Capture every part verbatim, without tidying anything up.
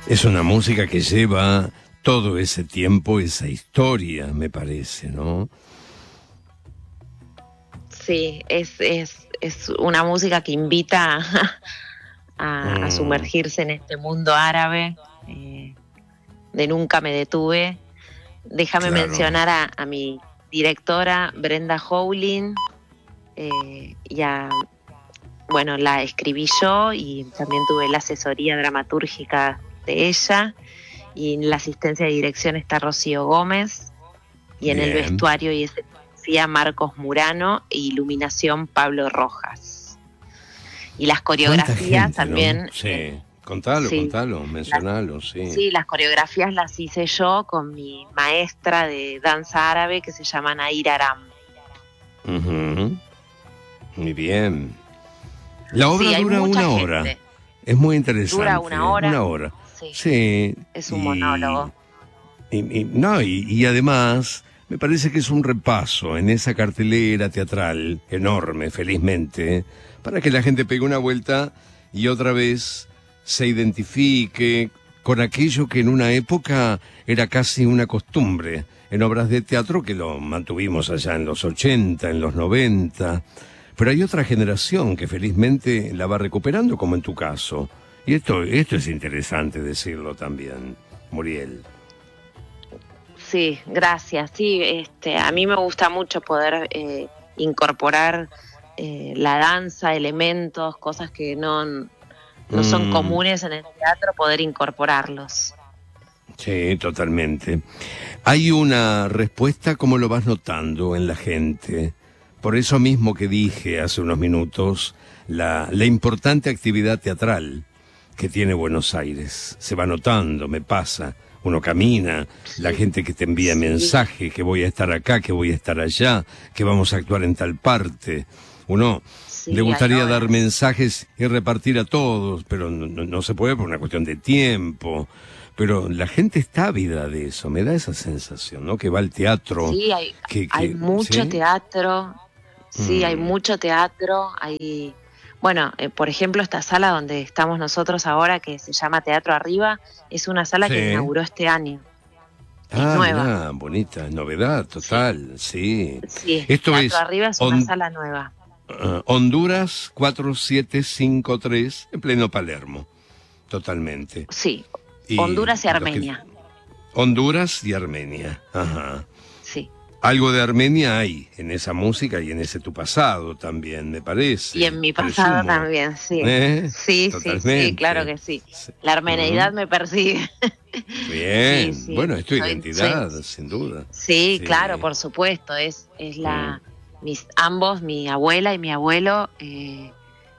Es una música que lleva todo ese tiempo, esa historia, me parece, ¿no? Sí, es, es, es una música que invita a, Mm. a sumergirse en este mundo árabe, eh, de Nunca me detuve. Déjame Claro. mencionar a, a mi directora, Brenda Howlin, eh, y a, bueno, la escribí yo y también tuve la asesoría dramatúrgica de ella, y en la asistencia de dirección está Rocío Gómez, y en el Bien. vestuario y escenografía Marcos Murano e iluminación Pablo Rojas. Y las ¿Cuánta coreografías gente, también... no? Sí, eh, contalo, sí, contalo, mencionalo, sí. sí, las coreografías las hice yo con mi maestra de danza árabe que se llama Nair Aram. Ujú. Muy bien. La obra Sí, hay dura mucha una gente. hora. Es muy interesante. Dura una hora. Una hora. Sí, Sí. es un y, monólogo. Y, y- no, y, y además, me parece que es un repaso en esa cartelera teatral enorme, felizmente, para que la gente pegue una vuelta y otra vez se identifique con aquello que en una época era casi una costumbre en obras de teatro, que lo mantuvimos allá en los ochenta, en los noventa. Pero hay otra generación que felizmente la va recuperando, como en tu caso. Y esto, esto es interesante decirlo también, Muriel. Sí, gracias. Sí, este, a mí me gusta mucho poder eh, incorporar eh, la danza, elementos, cosas que no, no son Mm. comunes en el teatro, poder incorporarlos. Sí, totalmente. Hay una respuesta, como lo vas notando en la gente. Por eso mismo que dije hace unos minutos, la, la importante actividad teatral que tiene Buenos Aires. Se va notando, me pasa. Uno camina, la gente que te envía Sí. mensajes, que voy a estar acá, que voy a estar allá, que vamos a actuar en tal parte. Uno Sí, le gustaría hay dar obras. mensajes y repartir a todos, pero no, no- no se puede por una cuestión de tiempo. Pero la gente está ávida de eso, me da esa sensación, ¿no? Que va al teatro. Sí, hay, que, que- hay mucho ¿sí? teatro, sí, Mm. hay mucho teatro, hay, bueno, eh, por ejemplo, esta sala donde estamos nosotros ahora, que se llama Teatro Arriba, es una sala Sí. que inauguró este año, es Ah, nueva. mirá, bonita, novedad total, sí. Sí, Esto Teatro es Arriba es una Hon- sala nueva. ah, Honduras cuatro siete cinco tres, en pleno Palermo, totalmente. Sí, Y Honduras y los que- Armenia, Honduras y Armenia, ajá. sí. Algo de Armenia hay en esa música y en ese tu pasado también, me parece. Y en mi pasado presumo. también, sí. ¿Eh? Sí, sí, Totalmente. sí, claro que sí. Sí. La armeneidad Mm. me persigue. Bien, Sí, sí. bueno, es tu Soy- identidad, soy- sin duda. Sí, Sí. claro, por supuesto. Es, es la, mis ambos, mi abuela y mi abuelo, eh,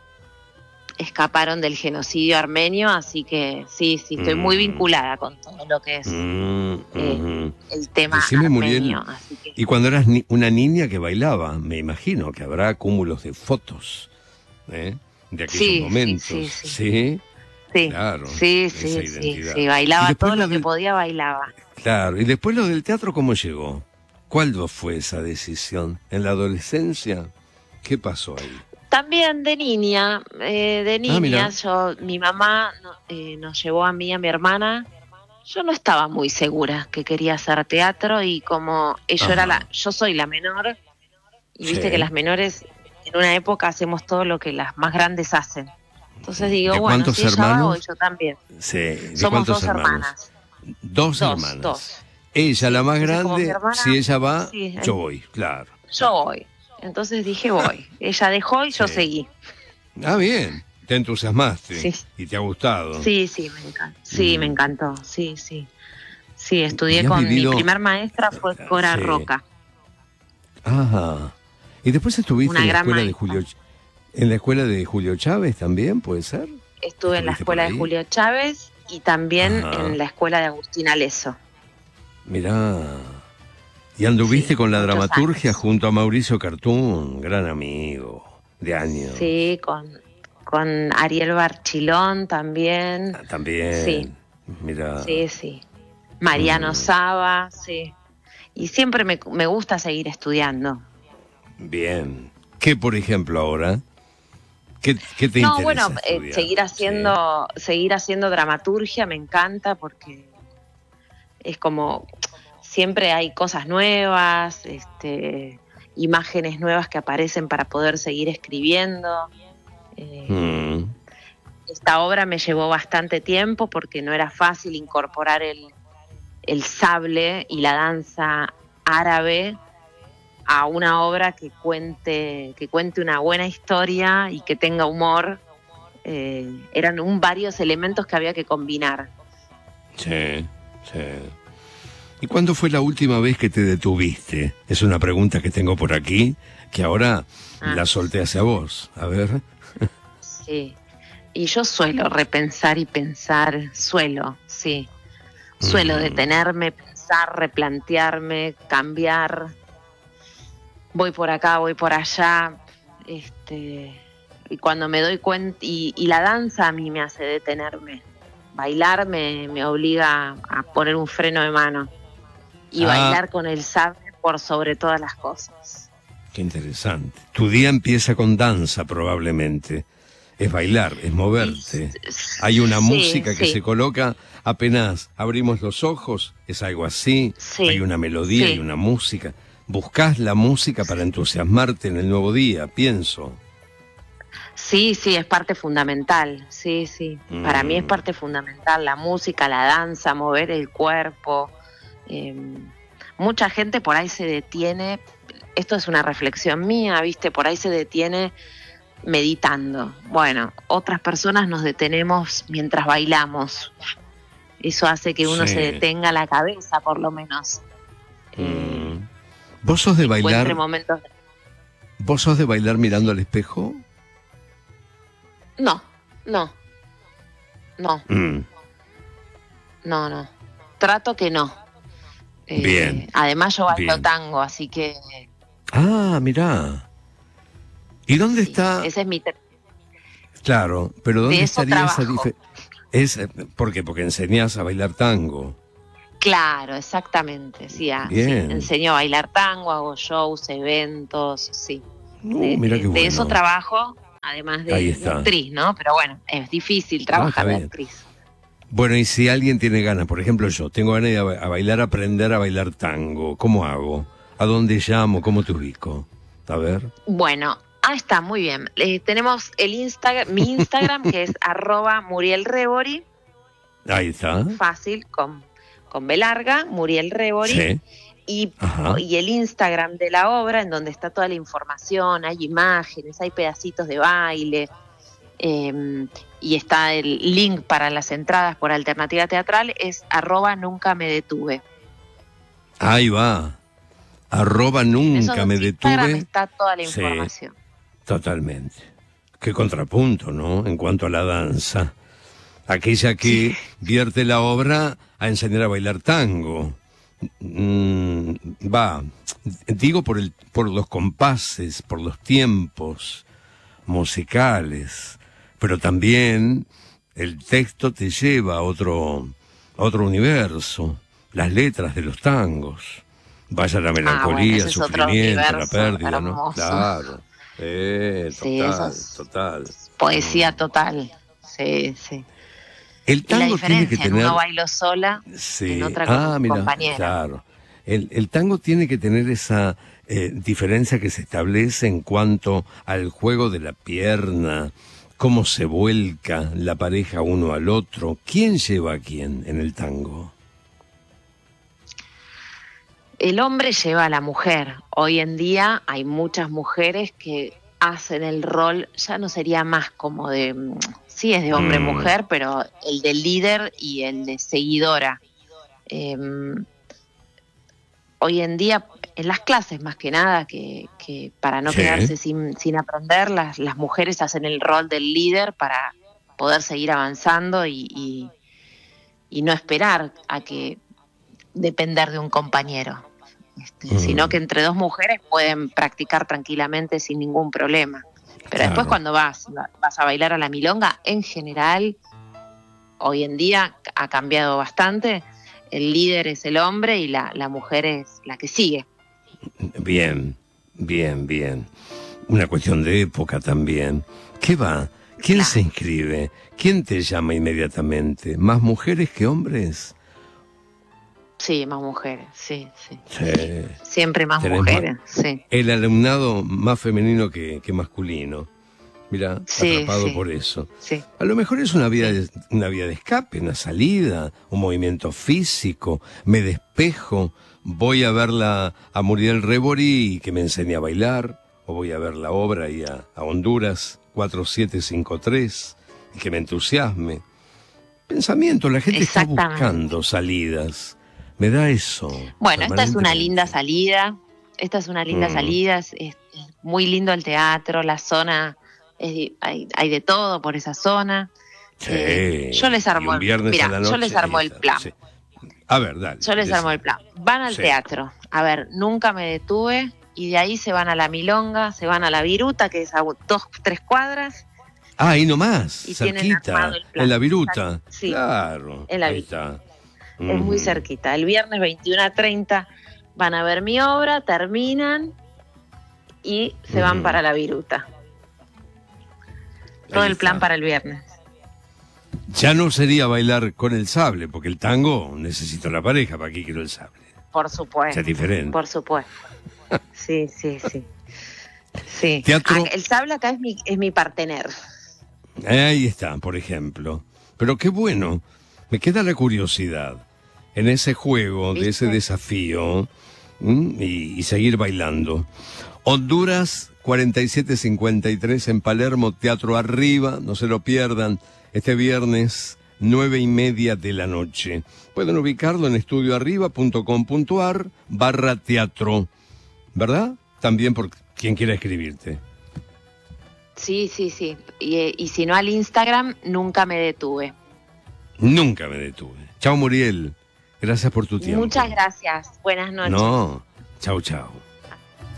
escaparon del genocidio armenio, así que sí, sí, estoy muy Mm. vinculada con todo lo que es Mm, eh, ujú. el tema Decime, armenio. Muriel, Así que y cuando eras ni- una niña que bailaba, me imagino que habrá cúmulos de fotos, ¿eh? De aquellos sí, sí, momentos. sí, sí. ¿Sí? Sí, Claro, sí, esa sí, sí, identidad. sí, Y bailaba después todo lo lo que del- podía, bailaba. Claro, y después lo del teatro, ¿cómo llegó? ¿Cuál fue esa decisión? ¿En la adolescencia? ¿Qué pasó ahí? También de niña, eh, de Ah, niña, mira. yo, mi mamá no- eh, nos llevó a mí y a mi hermana. Yo no estaba muy segura que quería hacer teatro, y como yo Ajá. era la, yo soy la menor, y Sí. viste que las menores en una época hacemos todo lo que las más grandes hacen. Entonces digo, ¿De bueno, cuántos si ella va, hermanos? voy yo también. Sí, ¿de Somos cuántos dos hermanos? hermanas. Dos, Dos, hermanas. dos. Ella, Sí, la más entonces como mi grande, hermana, si ella va, sí, yo en- voy, claro. yo voy. Entonces dije, voy. Ella dejó y yo Sí. seguí. Ah, bien, te entusiasmaste Sí. y te ha gustado. Sí, sí, me encantó. Sí, Mm. me encantó. Sí, sí. Sí, ¿Y estudié has con vivido- mi primer maestra fue Cora Sí. Roca. Ajá. Y después estuviste Una en la gran escuela de maestra. Julio, Ch- en la escuela de Julio Chávez también, ¿puede ser? Estuve en la ¿Estuviste por escuela de ahí? Julio Chávez y también Ajá. en la escuela de Agustín Aleso. Mirá. Y anduviste Sí, con la muchos dramaturgia años. junto a Mauricio Cartún, gran amigo de años. Sí, con, con Ariel Barchilón también. Ah, también. Sí. Mirá. Sí, sí. Mariano Mm. Saba, sí. Y siempre me, me gusta seguir estudiando. Bien. ¿Qué, por ejemplo, ahora? ¿Qué, qué te No, interesa bueno, eh, estudiar? seguir haciendo, seguir haciendo dramaturgia me encanta porque es como siempre hay cosas nuevas, este, imágenes nuevas que aparecen para poder seguir escribiendo. Eh, Sí. Mm. Esta obra me llevó bastante tiempo porque no era fácil incorporar el, el sable y la danza árabe a una obra que cuente, que cuente una buena historia y que tenga humor. Eh, eran un varios elementos que había que combinar. Sí, sí. ¿Y cuándo fue la última vez que te detuviste? Es una pregunta que tengo por aquí, que ahora Ah. la solté hacia vos. A ver. Sí. Y yo suelo repensar y pensar, suelo, sí. Suelo Mm. detenerme, pensar, replantearme, cambiar. Voy por acá, voy por allá. Este, y cuando me doy cuenta, y, y la danza a mí me hace detenerme. Bailar me, me obliga a poner un freno de mano. Y Ah. bailar con el sable por sobre todas las cosas. Qué interesante. Tu día empieza con danza, probablemente. Es bailar, es moverte. Hay una Sí, música que sí. se coloca apenas abrimos los ojos, es algo así. Sí, hay una melodía, sí. hay una música. Buscás la música para entusiasmarte en el nuevo día, pienso. Sí, sí, es parte fundamental, sí, sí. Mm. Para mí es parte fundamental la música, la danza, mover el cuerpo. Eh, mucha gente por ahí se detiene, esto es una reflexión mía, ¿viste? Por ahí se detiene meditando. Bueno, otras personas nos detenemos mientras bailamos. Eso hace que uno Sí. se detenga la cabeza, por lo menos. Mm. ¿Vos sos de Encuentre bailar? momentos de... ¿Vos sos de bailar mirando al espejo? No, no, no, Mm. no, no. Trato que no. Eh, Bien. Además yo bailo Bien. tango, así que... Ah, mirá. ¿Y dónde sí, está? ese es mi... ter- Claro, pero ¿dónde De eso estaría esa trabajo. diferencia? Es, eh, ¿por qué? Porque enseñás a bailar tango. Claro, exactamente. Sí, ah, sí, Bien. enseño a bailar tango, hago shows, eventos, sí. Uh, De, mira de- qué de bueno. eso trabajo, además Ahí de, está. de actriz, ¿no? Pero bueno, es difícil No, trabajar está de bien. actriz. Bueno, y si alguien tiene ganas, por ejemplo yo, tengo ganas de a a bailar, aprender a bailar tango, ¿cómo hago? ¿A dónde llamo? ¿Cómo te ubico? A ver. Bueno, ah, está, muy bien. Eh, tenemos el Instagram, mi Instagram, que es arroba Muriel Rebori, Ahí está. fácil, con, con B larga, Muriel Rebori. Sí. Y, Ajá. y el Instagram de la obra, en donde está toda la información, hay imágenes, hay pedacitos de baile, eh, y está el link para las entradas por Alternativa Teatral, es arroba nunca me detuve. Ahí va. Arroba En nunca esos me dos Instagram detuve. está toda la Sí. información. Totalmente. Qué contrapunto, ¿no? En cuanto a la danza. Aquella que vierte la obra a enseñar a bailar tango. Mm, va, digo por el, por los compases, por los tiempos musicales, pero también el texto te lleva a otro, a otro universo, las letras de los tangos. Vaya la melancolía, ese es otro sufrimiento, la universo pérdida, ¿no? hermoso. Claro. Eh, Sí, total, eso es total. poesía total. Sí, sí. El Y la tango tiene que diferencia, en tener... uno bailo sola, Sí. en otra con Ah, un mira, compañero. claro. El, el tango tiene que tener esa eh, diferencia que se establece en cuanto al juego de la pierna, cómo se vuelca la pareja uno al otro. ¿Quién lleva a quién en el tango? El hombre lleva a la mujer. Hoy en día hay muchas mujeres que hacen el rol, ya no sería más como de, mm, sí es de hombre-mujer, Mm. pero el de líder y el de seguidora. Eh, hoy en día, en las clases más que nada, que, que para no Sí. quedarse sin, sin aprender, las, las mujeres hacen el rol del líder para poder seguir avanzando y, y, y no esperar a que depender de un compañero. Este, Mm. sino que entre dos mujeres pueden practicar tranquilamente sin ningún problema. Pero Claro. después cuando vas, vas a bailar a la milonga, en general, hoy en día ha cambiado bastante, el líder es el hombre y la, la mujer es la que sigue. Bien, bien, bien. Una cuestión de época también. ¿Qué va? ¿Quién Claro. se inscribe? ¿Quién te llama inmediatamente? ¿Más mujeres que hombres? Sí, más mujeres, sí, sí. Sí. Siempre más Tenés mujeres, sí. El alumnado más femenino que, que masculino. Mira, Sí, atrapado sí. por eso. Sí. A lo mejor es una vía, de, una vía de escape, una salida, un movimiento físico. Me despejo, voy a ver la, a Muriel Rebori y que me enseñe a bailar, o voy a ver la obra ahí a, a Honduras cuatro siete cinco tres y que me entusiasme. Pensamiento, la gente está Exactamente. buscando salidas. Me da eso. Bueno, esta es una permanentemente. linda salida. Esta es una linda Mm. salida. Es, es muy lindo el teatro, la zona. Es, hay, hay de todo por esa zona. Sí. Eh, yo les armo Y un viernes mirá, a la yo noche, les armo ahí el está, plan. sí. A ver, dale. Yo les decí. armo el plan. Van al Sí. teatro. A ver, nunca me detuve. Y de ahí se van a la Milonga, se van a la Viruta, que es a dos, tres cuadras. Ah, ahí nomás, Y tienen cerquita, armado el plan. en la Viruta. Sí, Claro, en la ahí Viruta. está. Es muy Mm. cerquita. El viernes veintiuno a treinta van a ver mi obra, terminan y se van Ujú. para la Viruta. Todo Ahí el plan está. para el viernes. Ya no sería bailar con el sable, porque el tango necesita la pareja, ¿para qué quiero el sable? Por supuesto. Es diferente. Por supuesto. Sí, sí, sí. Sí. Teatro- Ah, el sable acá es mi, es mi partener. Ahí está, por ejemplo. Pero qué bueno, me queda la curiosidad en ese juego, de ese ¿Viste? desafío, ¿m? y, y seguir bailando. Honduras cuarenta y siete cincuenta y tres en Palermo, Teatro Arriba, no se lo pierdan, este viernes nueve y media de la noche. Pueden ubicarlo en estudioarriba.com.ar barra teatro, ¿verdad? También por quien quiera escribirte. Sí, sí, sí. Y, eh, y si no al Instagram, nunca me detuve. Nunca me detuve. Chao, Muriel. Gracias por tu tiempo. Muchas gracias. Buenas noches. No, chao, chao.